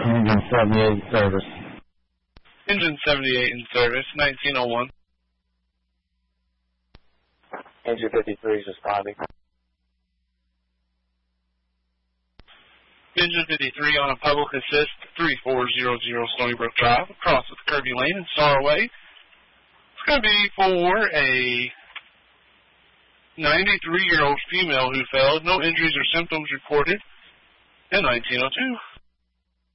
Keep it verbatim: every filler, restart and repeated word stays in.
Engine seventy-eight in service. Engine seventy-eight in service, nineteen oh one. Engine fifty-three is responding. Engine fifty-three on a public assist, three four zero zero Stony Brook Drive, across with Kirby Lane in Starway. It's going to be for a ninety-three-year-old female who failed. No injuries or symptoms reported. And nineteen oh two.